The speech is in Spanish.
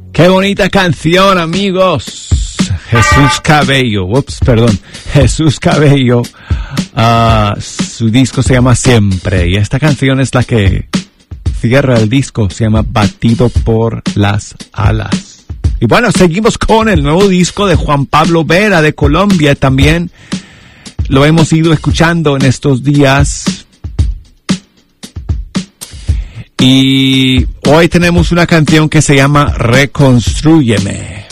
Qué bonita canción, amigos. Jesús Cabello. Jesús Cabello. Su disco se llama Siempre. Y esta canción es la que cierra el disco. Se llama Batido por las alas. Y bueno, seguimos con el nuevo disco de Juan Pablo Vera de Colombia. También lo hemos ido escuchando en estos días. Y hoy tenemos una canción que se llama Reconstrúyeme.